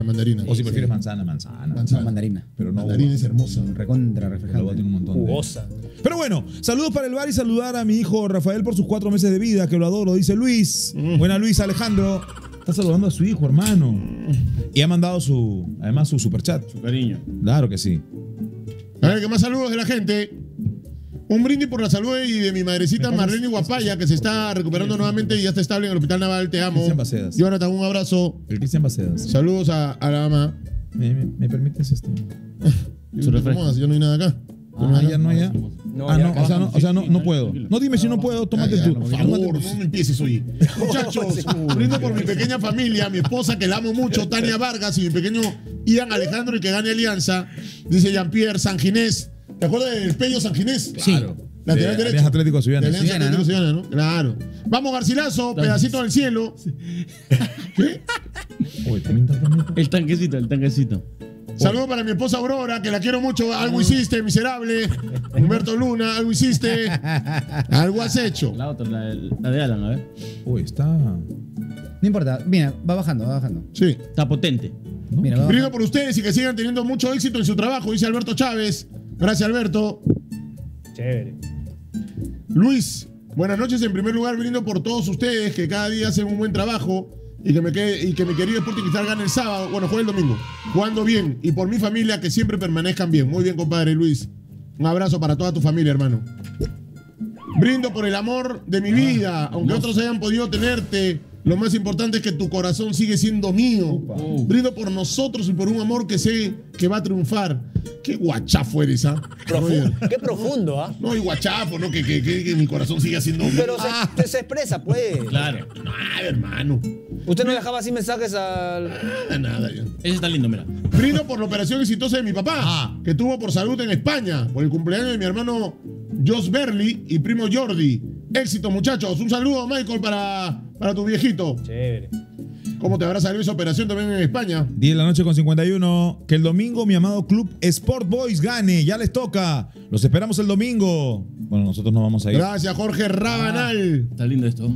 mandarina. O si prefieres manzana. Mandarina. Pero no mandarina es hermosa. Recontra refrescante. Tiene un montón Jugosa. Pero bueno, saludos para el bar y saludar a mi hijo Rafael por sus 4 meses de vida, que lo adoro, dice Luis. Buena Luis Alejandro. Está saludando a su hijo, hermano. Y ha mandado además su superchat. Su cariño. Claro que sí. A ver, ¿qué más saludos de la gente? Un brindis por la salud y de mi madrecita Marlene Guapaya, que se está recuperando nuevamente y ya está estable en el Hospital Naval. Te amo. Cristian Bacedas. Jonathan, un abrazo. El Cristian Bacedas. Saludos a la ama. ¿Me permites esto? Yo no hay nada acá. Ya. No puedo. No, dime si no puedo, tómate tú. Por favor, no me empieces hoy. Muchachos, brindo por mi pequeña familia, mi esposa que la amo mucho, Tania Vargas, y mi pequeño Ian Alejandro, y que gane Alianza. Dice Jean-Pierre Sanginés. ¿Te acuerdas del Pello Sanginés? Sí. Claro. Lateral derecho. Alianza Atlético Zuliana. De Alianza Atlético Zuliana, ¿no? Claro. Vamos, Garcilaso, pedacito del cielo. ¿Qué? El tanquecito. Saludos para mi esposa Aurora, que la quiero mucho. Algo hiciste, miserable. Humberto Luna, algo hiciste. Algo has hecho. La otra, la de Alan, a ver. Uy, está. No importa. Mira, va bajando. Sí. Está potente. Mira, va Brindo bajando. por ustedes y que sigan teniendo mucho éxito en su trabajo, dice Alberto Chávez. Gracias, Alberto. Chévere. Luis, buenas noches. En primer lugar, brindo por todos ustedes que cada día hacen un buen trabajo y que mi querido Sporting Cristal gane el sábado. Bueno, juegue el domingo. Jugando bien. Y por mi familia, que siempre permanezcan bien. Muy bien, compadre Luis. Un abrazo para toda tu familia, hermano. Brindo por el amor de mi vida. Aunque otros hayan podido tenerte, lo más importante es que tu corazón sigue siendo mío. Brindo por nosotros y por un amor que sé que va a triunfar. Qué guachafo eres, ¿ah? Qué profundo, ¿ah? No, y guachafo, ¿no? Que mi corazón siga siendo mío. Pero se expresa, pues. Claro. Nada, hermano. Usted no dejaba así mensajes al. Nada, ya. Ese está lindo, mira. Brindo por la operación exitosa de mi papá, que tuvo por salud en España, por el cumpleaños de mi hermano Jos Berli y primo Jordi. Éxito, muchachos. Un saludo, Michael, para tu viejito. Chévere. ¿Cómo te habrá salido esa operación también en España? 10 de la noche con 51. Que el domingo mi amado club Sport Boys gane. Ya les toca. Los esperamos el domingo. Bueno, nosotros no vamos a ir. Gracias, Jorge Rabanal. Está lindo esto.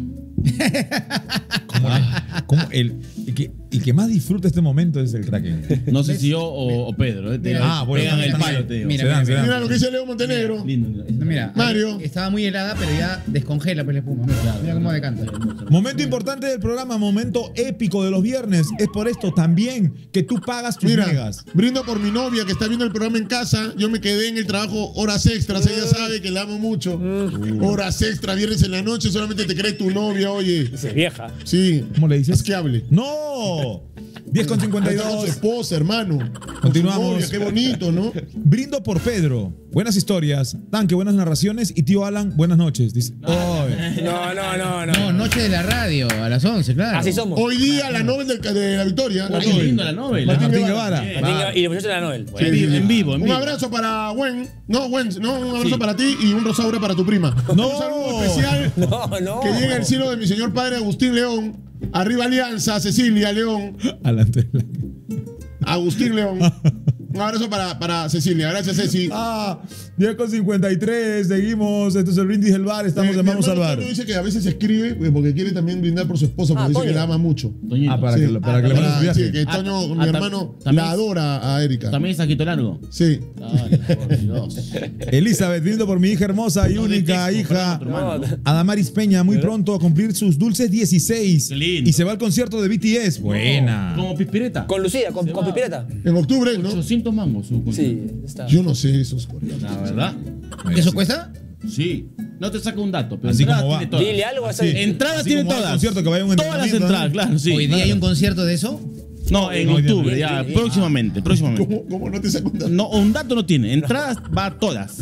¿Cómo el que más disfruta este momento es el Kraken. No sé si yo o Pedro. Bueno, pegan el también. palo, te digo. Mira, Mira lo que dice Leo Montenegro. Lindo. No, mira, Mario. estaba muy helada, pero ya descongela pues la espuma. Mira cómo decanta. Momento importante del programa, momento épico de los viernes. Es por esto también que tú pagas tus Mira, megas. brindo por mi novia que está viendo el programa en casa. Yo me quedé en el trabajo horas extras. Ella sabe que la amo mucho. Horas extras, viernes en la noche. Solamente te cree tu novia, oye. Esa es vieja. Sí. ¿Cómo le dices? Es que hable. ¡No! 10 con Está con su 52. esposa, hermano. Con Continuamos. su novia, qué bonito, ¿no? Brindo por Pedro. Buenas historias. Tanque, buenas narraciones. Y tío Alan, buenas noches. Dice. "Ay". No, noche de la radio, a las 11, claro. Así somos. Hoy día la Nobel de la Victoria. La Qué Nobel. lindo la novela. Martín Guevara. Y los muchachos de la Noel. Sí, sí. En vivo. Un abrazo para Gwen. No, un abrazo para ti y un rosaura para tu prima. No. Un saludo especial No. que llegue al cielo de mi señor padre Agustín León. Arriba Alianza, Cecilia León. Adelante. Agustín León. Un abrazo para Cecilia. Gracias, Ceci. 10 con 53. Seguimos. Esto es el brindis del bar. Estamos en Vamos al Bar. Dice que a veces escribe porque quiere también brindar por su esposa, porque dice Toño. que la ama mucho. Toñito. Para que le mande su viaje. Sí, que Toño, mi hermano, también la adora a Erika. También es Saquito Largo. Sí. Ay, por Dios. Elizabeth, brindo por mi hija hermosa y única hija. Adamaris Peña, muy pronto a cumplir sus dulces 16. Qué lindo. Y se va al concierto de BTS. Buena. Como Pispireta. Con Lucía, con Pipireta. En octubre, ¿no? 800 mangos su concierto. Sí, está. Yo no sé esos coreanos. La verdad. ¿Eso cuesta? Sí. No te saco un dato, pero Así entradas como va. tiene todas. Dile algo así. Entradas Así tiene como va al todas. concierto que vaya a un Todas las entrenamiento, entradas, claro, sí. Hoy día hay un concierto de eso. No, en No, octubre, ya, ya, próximamente. ¿Cómo no te saco un dato? No, un dato no tiene. Entradas va a todas.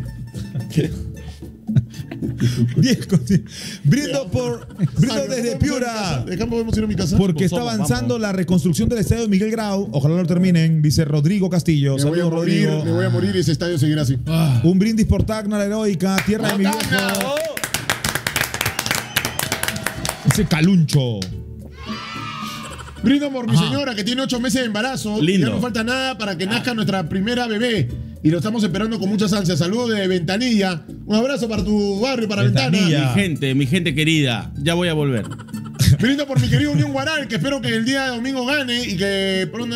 10 con- Brindo desde Piura. ¿De campo podemos ir a mi casa? Porque está avanzando la reconstrucción del estadio de Miguel Grau. Ojalá lo terminen. Dice Rodrigo Castillo. Me voy a Saludos, morir, Rodrigo. me voy a morir y ese estadio seguirá así. Un brindis por Tacna, la heroica. Tierra de mi viejo. Ese caluncho. Brindo por mi señora que tiene 8 meses de embarazo. Lindo. Ya no falta nada para que nazca nuestra primera bebé. Y lo estamos esperando con muchas ansias. Saludos de Ventanilla. Un abrazo para tu barrio, para Ventanilla. Ventana. Mi gente querida, ya voy a volver. Brindo por mi querido Unión Guaral, que espero que el día de domingo gane y que pronto